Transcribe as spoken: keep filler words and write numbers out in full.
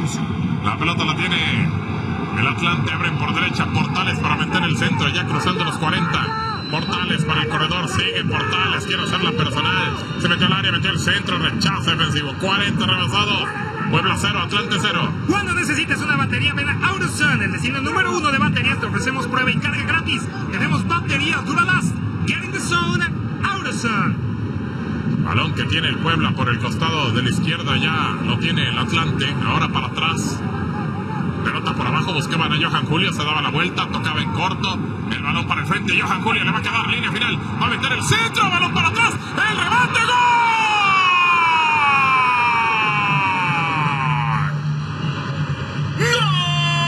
Williams. La pelota la tiene el Atlante. Abren por derecha. Portales para meter el centro. Ya cruzando los cuarenta. Portales para el corredor. Sigue Portales. Quiero hacer la personal. Se metió al área. Metió el centro. Rechazo defensivo. cuarenta rebasado. Puebla cero. Atlante cero. Cuando necesites una batería, ven a AutoZone, el destino número uno de baterías. Te ofrecemos prueba y carga gratis. Tenemos baterías Duralast. Get in the zone. AutoZone. Balón que tiene el Puebla por el costado de la izquierda, ya lo tiene el Atlante, ahora para atrás. Pelota por abajo, buscaban a Johan Julio, se daba la vuelta, tocaba en corto. El balón para el frente, Johan Julio le va a quedar línea final, va a meter el centro, balón para atrás, el remate, ¡gol!